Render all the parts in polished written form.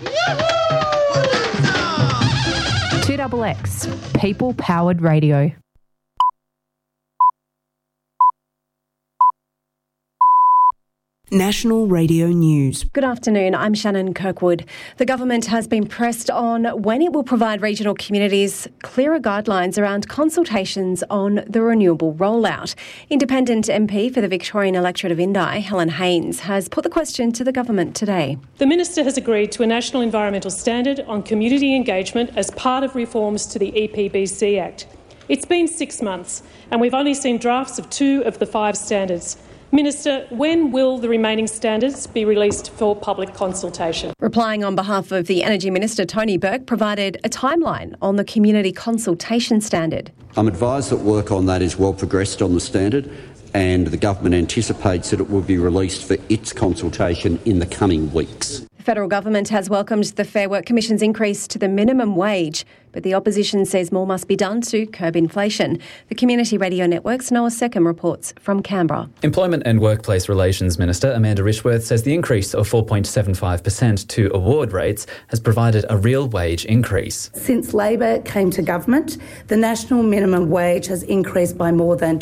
2XX, people-powered radio. National Radio News. Good afternoon, I'm Shannon Kirkwood. The government has been pressed on when it will provide regional communities clearer guidelines around consultations on the renewable rollout. Independent MP for the Victorian electorate of Indi, Helen Haines, has put the question to the government today. The Minister has agreed to a national environmental standard on community engagement as part of reforms to the EPBC Act. It's been 6 months and we've only seen drafts of 2 of the 5 standards. Minister, when will the remaining standards be released for public consultation? Replying on behalf of the Energy Minister, Tony Burke provided a timeline on the community consultation standard. I'm advised that work on that is well progressed on the standard, and the government anticipates that it will be released for its consultation in the coming weeks. The federal government has welcomed the Fair Work Commission's increase to the minimum wage, but the opposition says more must be done to curb inflation. The Community Radio Network's Noah Seckham reports from Canberra. Employment and Workplace Relations Minister Amanda Rishworth says the increase of 4.75% to award rates has provided a real wage increase. Since Labor came to government, the national minimum wage has increased by more than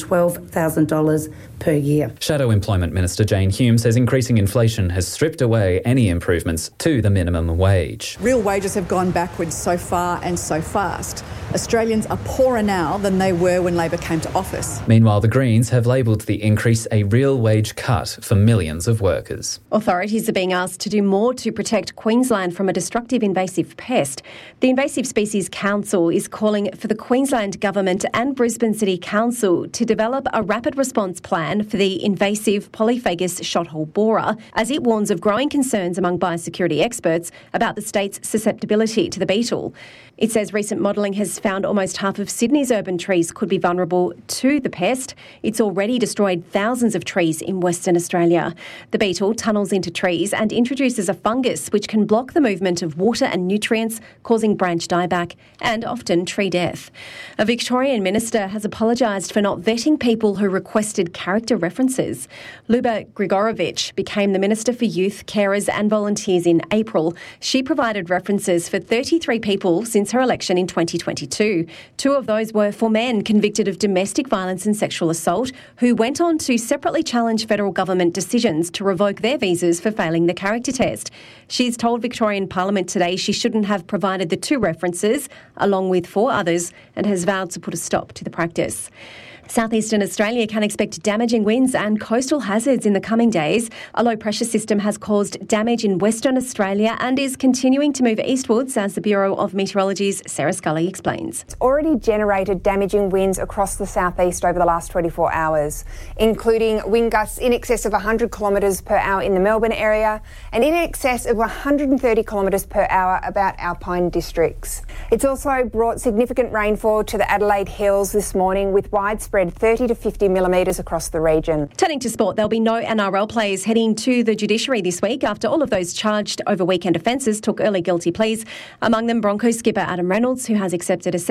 $12,000 per year. Shadow Employment Minister Jane Hume says increasing inflation has stripped away any improvements to the minimum wage. Real wages have gone backwards so far and so fast. Australians are poorer now than they were when Labor came to office. Meanwhile, the Greens have labelled the increase a real wage cut for millions of workers. Authorities are being asked to do more to protect Queensland from a destructive invasive pest. The Invasive Species Council is calling for the Queensland Government and Brisbane City Council to develop a rapid response plan for the invasive polyphagus shothole borer, as it warns of growing concerns among biosecurity experts about the state's susceptibility to the beetle. It says recent modelling has found almost half of Sydney's urban trees could be vulnerable to the pest. It's already destroyed thousands of trees in Western Australia. The beetle tunnels into trees and introduces a fungus which can block the movement of water and nutrients, causing branch dieback and often tree death. A Victorian minister has apologised for not vetting people who requested character references. Luba Grigorovich became the Minister for Youth, Carers and Volunteers in April. She provided references for 33 people since her election in 2022. 2 of those were for men convicted of domestic violence and sexual assault, who went on to separately challenge federal government decisions to revoke their visas for failing the character test. She's told Victorian Parliament today she shouldn't have provided the 2 references, along with 4 others, and has vowed to put a stop to the practice. Southeastern Australia can expect damaging winds and coastal hazards in the coming days. A low-pressure system has caused damage in Western Australia and is continuing to move eastwards, as the Bureau of Meteorology's Sarah Scully explains. It's already generated damaging winds across the southeast over the last 24 hours, including wind gusts in excess of 100 kilometres per hour in the Melbourne area and in excess of 130 kilometres per hour about Alpine districts. It's also brought significant rainfall to the Adelaide Hills this morning, with widespread 30 to 50 millimetres across the region. Turning to sport, there'll be no NRL players heading to the judiciary this week after all of those charged over weekend offences took early guilty pleas. Among them, Broncos skipper Adam Reynolds, who has accepted a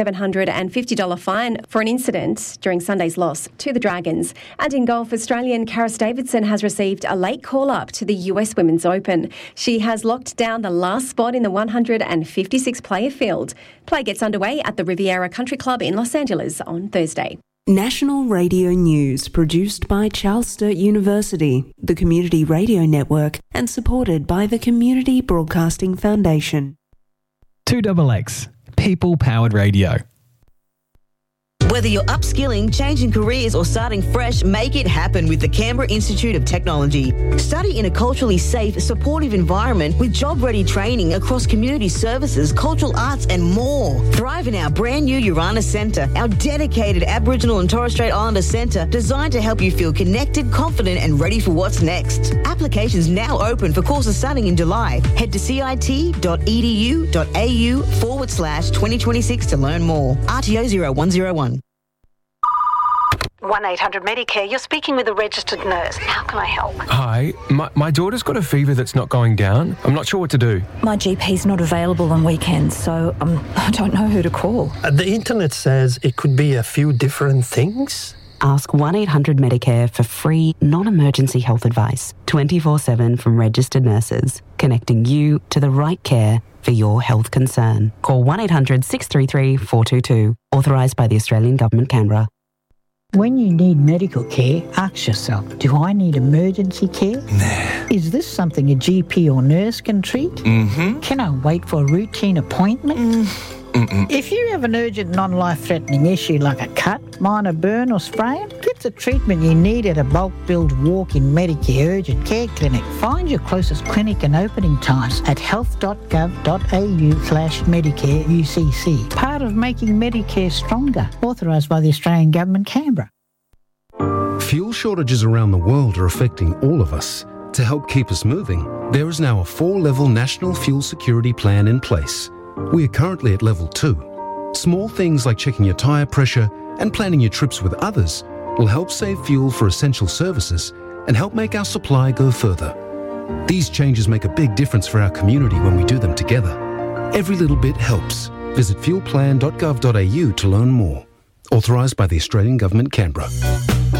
$750 fine for an incident during Sunday's loss to the Dragons. And in golf, Australian Karis Davidson has received a late call-up to the US Women's Open. She has locked down the last spot in the 156-player field. Play gets underway at the Riviera Country Club in Los Angeles on Thursday. National Radio News, produced by Charles Sturt University, the Community Radio Network, and supported by the Community Broadcasting Foundation. 2XX, people-powered radio. Whether you're upskilling, changing careers or starting fresh, make it happen with the Canberra Institute of Technology. Study in a culturally safe, supportive environment with job-ready training across community services, cultural arts and more. Thrive in our brand new Urana Centre, our dedicated Aboriginal and Torres Strait Islander centre designed to help you feel connected, confident and ready for what's next. Applications now open for courses starting in July. Head to cit.edu.au/2026 to learn more. RTO 0101. 1-800-Medicare, you're speaking with a registered nurse. How can I help? Hi, my daughter's got a fever that's not going down. I'm not sure what to do. My GP's not available on weekends, so I don't know who to call. The internet says it could be a few different things. Ask 1-800-MEDICARE for free, non-emergency health advice, 24/7 from registered nurses, connecting you to the right care for your health concern. Call 1-800-633-422, authorised by the Australian Government, Canberra. When you need medical care, ask yourself, do I need emergency care? Nah. Is this something a GP or nurse can treat? Mm-hmm. Can I wait for a routine appointment? If you have an urgent non-life-threatening issue like a cut, minor burn or sprain, get the treatment you need at a bulk billed walk-in Medicare urgent care clinic. Find your closest clinic and opening times at health.gov.au/Medicare UCC. Part of making Medicare stronger. Authorised by the Australian Government, Canberra. Fuel shortages around the world are affecting all of us. To help keep us moving, there is now a 4-level national fuel security plan in place. We are currently at level 2. Small things like checking your tyre pressure and planning your trips with others will help save fuel for essential services and help make our supply go further. These changes make a big difference for our community when we do them together. Every little bit helps. Visit fuelplan.gov.au to learn more. Authorised by the Australian Government, Canberra.